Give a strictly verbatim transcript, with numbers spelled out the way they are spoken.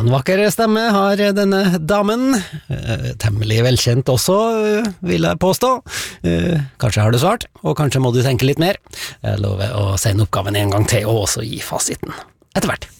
en vakker stemme har denne damen, eh, temmelig velkjent også, eh, vil jeg påstå. Eh, kanskje har du svart, og kanskje må du tenke litt mer. Jeg lover å sende oppgaven en gang til, og også gi fasiten etter hvert.